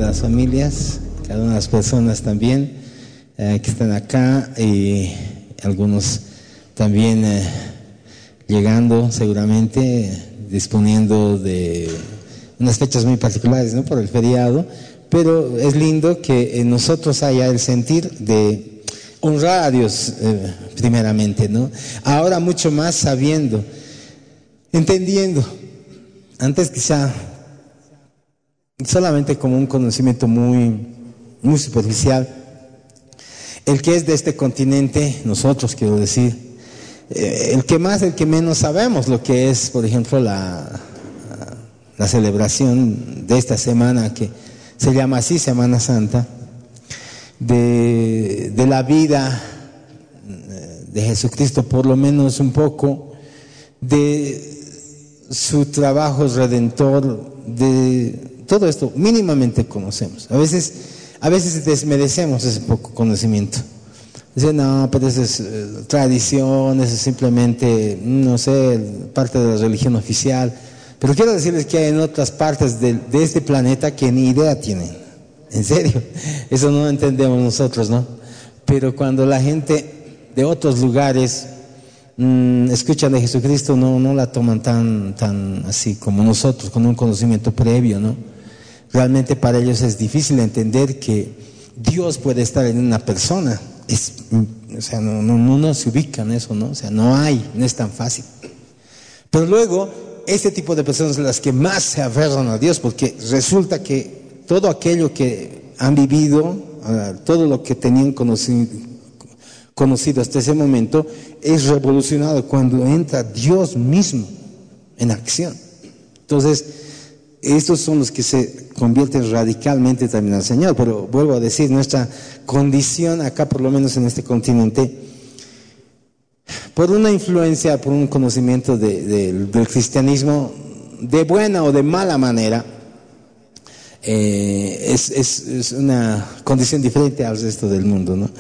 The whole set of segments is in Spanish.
de las familias, cada una de las personas también que están acá y algunos también llegando seguramente, disponiendo de unas fechas muy particulares, ¿no? Por el feriado, pero es lindo que en nosotros haya el sentir de honrar a Dios primeramente, ¿no? Ahora mucho más sabiendo, entendiendo. Antes quizá solamente como un conocimiento muy superficial. El que es de este continente, nosotros quiero decir, el que más, el que menos sabemos lo que es, por ejemplo, la celebración de esta semana que se llama así, Semana Santa, de la vida de Jesucristo, por lo menos un poco, de su trabajo redentor, de todo esto mínimamente conocemos. A veces desmerecemos ese poco conocimiento. Dicen, no, pero eso es tradición, eso es simplemente, no sé, parte de la religión oficial. Pero quiero decirles que hay en otras partes de este planeta que ni idea tienen. En serio, eso no entendemos nosotros, ¿no? Pero cuando la gente de otros lugares escuchan de Jesucristo, no la toman tan así como nosotros, con un conocimiento previo, ¿no? Realmente para ellos es difícil entender que Dios puede estar en una persona. O sea, no se ubican eso, ¿no? O sea, no es tan fácil. Pero luego, este tipo de personas son las que más se aferran a Dios, porque resulta que todo aquello que han vivido, todo lo que tenían conocido hasta ese momento, es revolucionado cuando entra Dios mismo en acción. Entonces, estos son los que se convierten radicalmente también al Señor. Pero vuelvo a decir, nuestra condición acá, por lo menos en este continente, por una influencia, por un conocimiento del cristianismo, de buena o de mala manera, es una condición diferente al resto del mundo, ¿no?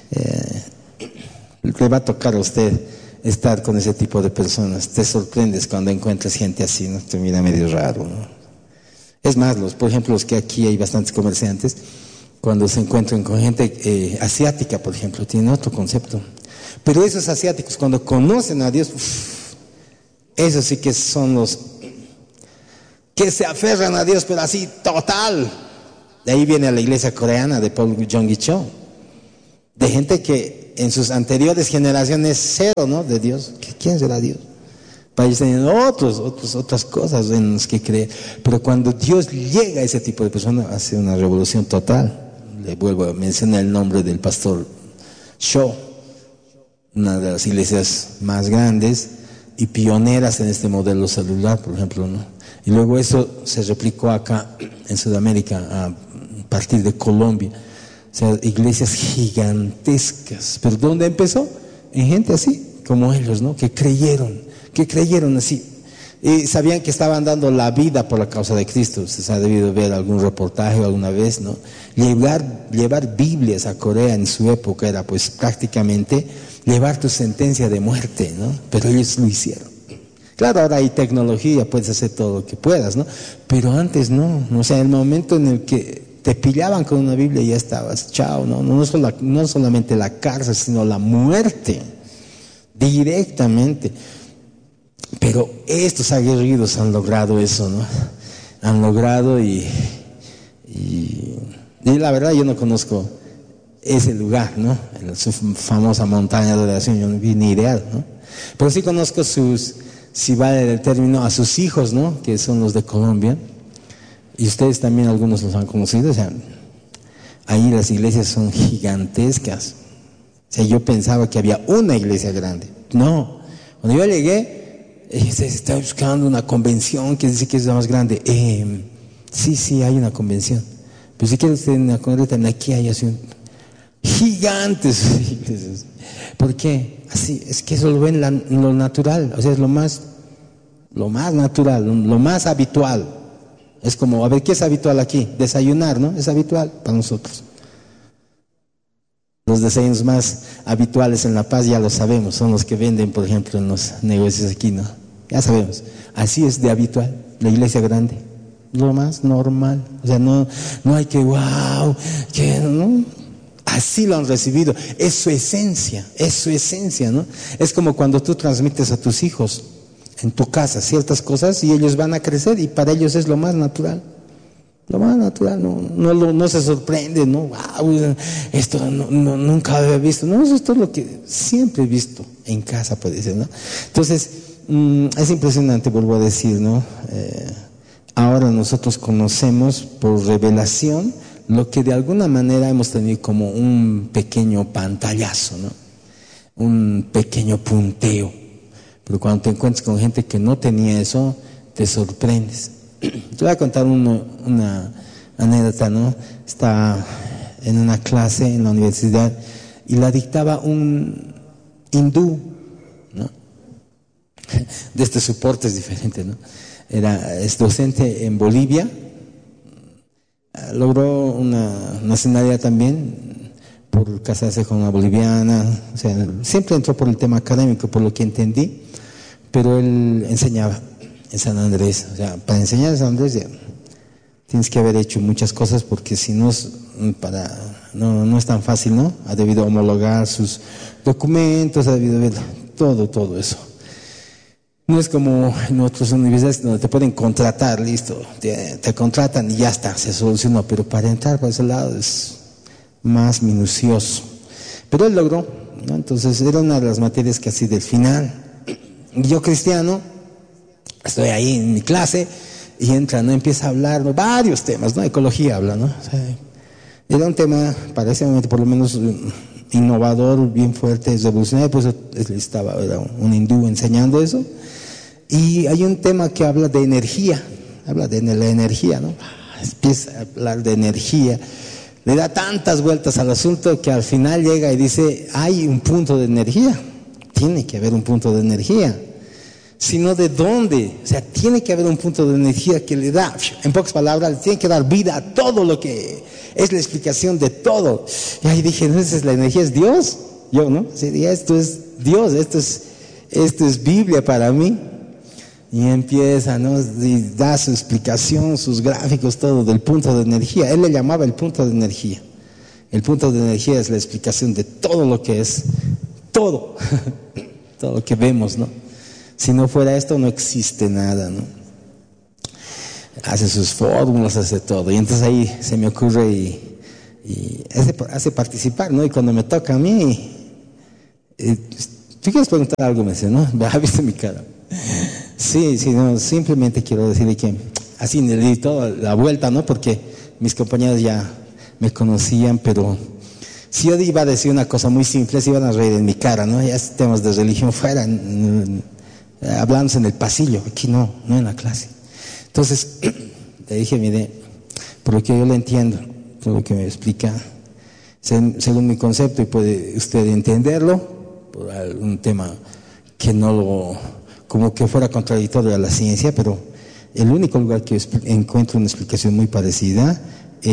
Le va a tocar a usted estar con ese tipo de personas. Te sorprendes cuando encuentras gente así, ¿no? Te mira medio raro, ¿no? Es más, por ejemplo, los que aquí hay bastantes comerciantes, cuando se encuentran con gente asiática, por ejemplo, tienen otro concepto. Pero esos asiáticos, cuando conocen a Dios, esos sí que son los que se aferran a Dios, pero así total. De ahí viene la iglesia coreana de Paul Jong-gi Cho, de gente que en sus anteriores generaciones cero, ¿no? De Dios. ¿Quién será Dios? Para ellos tenían otras cosas en las que creer. Pero cuando Dios llega a ese tipo de personas, hace una revolución total. Le vuelvo a mencionar el nombre del pastor Cho, una de las iglesias más grandes y pioneras en este modelo celular, por ejemplo, ¿no? Y luego eso se replicó acá en Sudamérica a partir de Colombia. O sea, iglesias gigantescas. ¿Pero dónde empezó? En gente así, como ellos, ¿no? Que creyeron así. Y sabían que estaban dando la vida por la causa de Cristo. Ustedes han debido ver algún reportaje alguna vez, ¿no? Llevar Biblias a Corea en su época era pues prácticamente llevar tu sentencia de muerte, ¿no? Pero ellos lo hicieron. Claro, ahora hay tecnología, puedes hacer todo lo que puedas, ¿no? Pero antes no. O sea, el momento en el que te pillaban con una Biblia ya estabas, chao, ¿no? No solamente la cárcel, sino la muerte, directamente. Pero estos aguerridos han logrado eso, ¿no? Han logrado y la verdad yo no conozco ese lugar, ¿no? Su famosa montaña de oración, yo no vi ni idea, ¿no? Pero sí conozco si vale el término, a sus hijos, ¿no? Que son los de Colombia. Y ustedes también algunos los han conocido. O sea, ahí las iglesias son gigantescas. O sea, yo pensaba que había una iglesia grande. No. Cuando yo llegué, se está buscando una convención que dice que es la más grande. Sí, hay una convención. Pero si quieren ustedes una convención, aquí hay así gigantes iglesias. ¿Por qué? Así, es que eso lo ven lo natural. O sea, es lo más natural, lo más habitual. Es como, a ver, ¿qué es habitual aquí? Desayunar, ¿no? Es habitual para nosotros. Los desayunos más habituales en La Paz ya lo sabemos, son los que venden, por ejemplo, en los negocios aquí, ¿no? Ya sabemos. Así es de habitual, la iglesia grande. lo más normal. O sea, no hay que, wow, que no. Así lo han recibido. Es su esencia, ¿no? Es como cuando tú transmites a tus hijos en tu casa ciertas cosas y ellos van a crecer y para ellos es lo más natural. Lo más natural, no se sorprende, ¿no? Wow, esto nunca había visto. No, esto es lo que siempre he visto en casa, puede ser, ¿no? Entonces, es impresionante, vuelvo a decir, ¿no? Ahora nosotros conocemos por revelación lo que de alguna manera hemos tenido como un pequeño pantallazo, ¿no? Un pequeño punteo. Pero cuando te encuentras con gente que no tenía eso, te sorprendes. Te voy a contar una anécdota, ¿no? Estaba en una clase en la universidad y la dictaba un hindú, ¿no? De este soporte es diferente, ¿no? Es docente en Bolivia, logró una nacionalidad también por casarse con una boliviana, o sea, siempre entró por el tema académico, por lo que entendí, pero él enseñaba en San Andrés. O sea, para enseñar en San Andrés ya tienes que haber hecho muchas cosas porque si no es tan fácil, ¿no? Ha debido homologar sus documentos, ha debido ver todo eso. No es como en otras universidades donde te pueden contratar, listo, te contratan y ya está, se solucionó, pero para entrar por ese lado es más minucioso. Pero él logró, ¿no? Entonces era una de las materias que así del final. Yo cristiano, estoy ahí en mi clase y entra, ¿no? Empieza a hablar, ¿no? Varios temas, ¿no? Ecología habla, ¿no? O sea, era un tema, para ese momento por lo menos innovador, bien fuerte, revolucionario, pues era un hindú enseñando eso. Y hay un tema que habla de energía, habla de la energía, ¿no? Empieza a hablar de energía, le da tantas vueltas al asunto que al final llega y dice, hay un punto de energía, tiene que haber un punto de energía. Sino de dónde, o sea, tiene que haber un punto de energía que le da, en pocas palabras, le tiene que dar vida a todo lo que es la explicación de todo. Y ahí dije, no, esa es la energía, es Dios, yo, ¿no? Sí, esto es Dios, esto es Biblia para mí. Y empieza, ¿no? Y da su explicación, sus gráficos, todo del punto de energía. Él le llamaba el punto de energía. El punto de energía es la explicación de todo lo que es, todo lo que vemos, ¿no? Si no fuera esto, no existe nada, ¿no? Hace sus fórmulas, hace todo. Y entonces ahí se me ocurre y hace participar, ¿no? Y cuando me toca a mí, ¿tú quieres preguntar algo? Me dice, ¿no? ¿Has visto mi cara? Sí, no, simplemente quiero decirle que así le di toda la vuelta, ¿no? Porque mis compañeros ya me conocían, pero si yo iba a decir una cosa muy simple, se iban a reír en mi cara, ¿no? Ya temas de religión fuera, hablándose en el pasillo, aquí no en la clase. Entonces le dije, mire, por lo que yo le entiendo, por lo que me explica, según mi concepto, y puede usted entenderlo, por algún tema que como que fuera contradictorio a la ciencia, pero el único lugar que encuentro una explicación muy parecida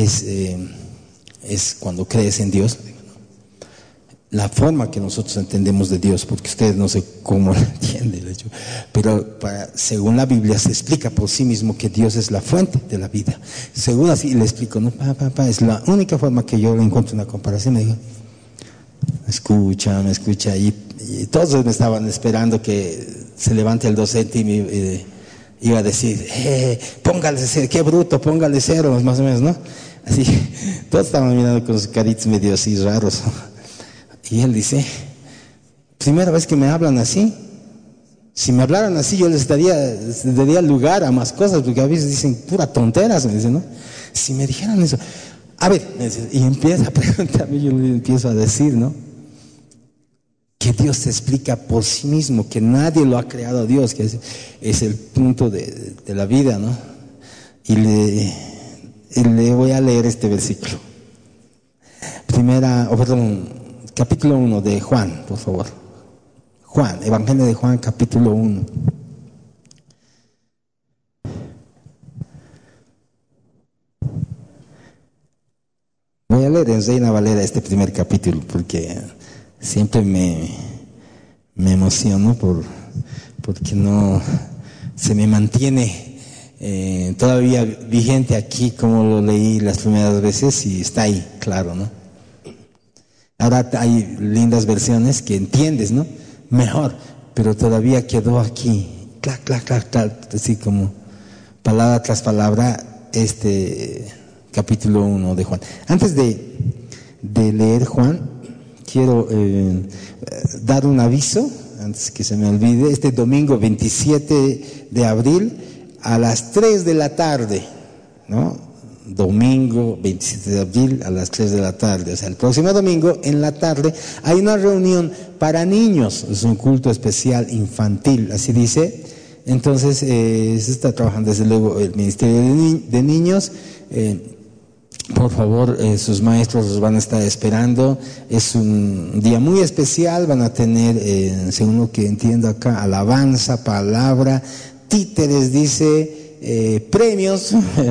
es cuando crees en Dios. La forma que nosotros entendemos de Dios, porque ustedes no sé cómo lo entienden, de hecho, pero según la Biblia se explica por sí mismo que Dios es la fuente de la vida. Según así le explico, ¿no? Es la única forma que yo encuentro una comparación. Me digo, me escucha, y todos me estaban esperando que se levante el docente y me iba a decir, póngale cero, qué bruto, póngale cero, más o menos, ¿no? Así, todos estaban mirando con sus caritos medio así raros. Y él dice, primera vez que me hablan así. Si me hablaran así, yo les daría lugar a más cosas, porque a veces dicen pura tonteras, me dicen, ¿no? Si me dijeran eso, a ver, me dice, y empieza a preguntarme, yo le empiezo a decir, ¿no? Que Dios se explica por sí mismo, que nadie lo ha creado a Dios, que es el punto de la vida, ¿no? Y le voy a leer este versículo. Capítulo 1 de Juan, por favor. Juan, Evangelio de Juan, capítulo 1. Voy a leer en Reina Valera este primer capítulo porque siempre me emociono porque no se me mantiene todavía vigente aquí como lo leí las primeras veces y está ahí, claro, ¿no? Ahora hay lindas versiones que entiendes, ¿no? Mejor, pero todavía quedó aquí, clac, clac, clac, clac, así como palabra tras palabra, capítulo 1 de Juan. Antes de leer Juan, quiero dar un aviso, antes que se me olvide, este domingo 27 de abril a las 3 de la tarde, ¿no? Domingo 27 de abril a las 3 de la tarde, o sea, el próximo domingo en la tarde hay una reunión para niños, es un culto especial infantil, así dice. Entonces se está trabajando desde luego el Ministerio de Niños. Por favor, sus maestros los van a estar esperando. Es un día muy especial, van a tener, según lo que entiendo acá, alabanza, palabra, títeres, dice, premios,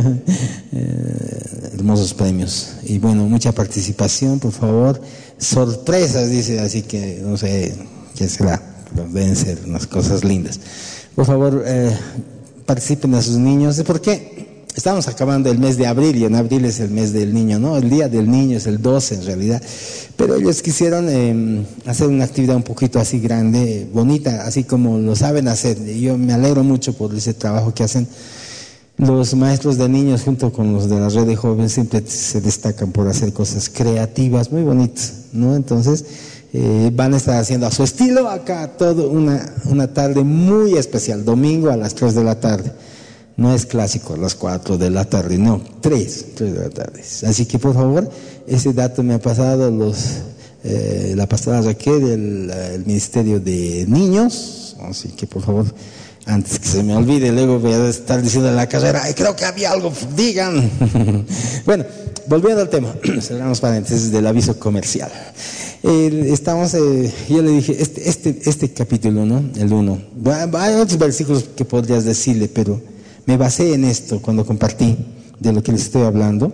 hermosos premios. Y bueno, mucha participación, por favor. Sorpresas, dice, así que no sé qué será, pero deben ser unas cosas lindas. Por favor, participen a sus niños. ¿Por qué? Estamos acabando el mes de abril y en abril es el mes del niño, ¿no? El día del niño es el 12 en realidad. Pero ellos quisieron hacer una actividad un poquito así grande, bonita, así como lo saben hacer. Yo me alegro mucho por ese trabajo que hacen. Los maestros de niños junto con los de la red de jóvenes siempre se destacan por hacer cosas creativas, muy bonitas, ¿no? Entonces van a estar haciendo a su estilo acá todo una tarde muy especial, domingo a las 3 de la tarde. No es clásico a las 4 de la tarde, no, 3 de la tarde. Así que por favor, ese dato me ha pasado la pastora Raquel del Ministerio de Niños, así que por favor, antes que se me olvide, luego voy a estar diciendo en la carrera, ay, creo que había algo, digan. Bueno, volviendo al tema, cerramos paréntesis del aviso comercial. Yo le dije, este capítulo, ¿no? El 1. Hay otros versículos que podrías decirle, pero me basé en esto cuando compartí de lo que les estoy hablando.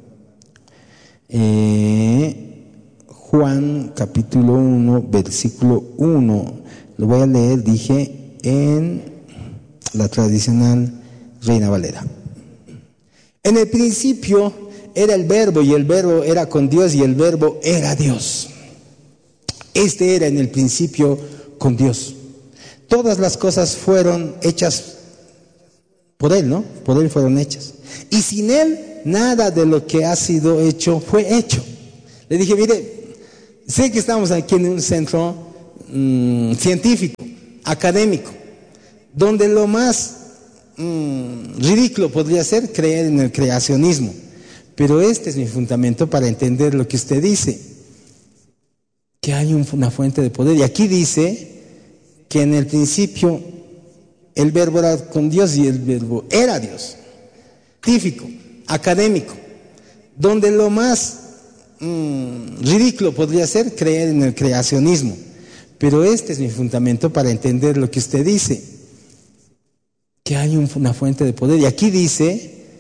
Juan capítulo 1, versículo 1. Lo voy a leer, dije, en la tradicional Reina Valera. En el principio era el Verbo y el Verbo era con Dios y el Verbo era Dios. Este era en el principio con Dios. Todas las cosas fueron hechas por Él, ¿no? Por Él fueron hechas. Y sin Él, nada de lo que ha sido hecho fue hecho. Le dije, mire, sé que estamos aquí en un centro científico, académico, donde lo más ridículo podría ser creer en el creacionismo. Pero este es mi fundamento para entender lo que usted dice, que hay una fuente de poder. Y aquí dice que en el principio el Verbo era con Dios y el Verbo era Dios. Científico, académico, donde lo más ridículo podría ser creer en el creacionismo. Pero este es mi fundamento para entender lo que usted dice, que hay una fuente de poder. Y aquí dice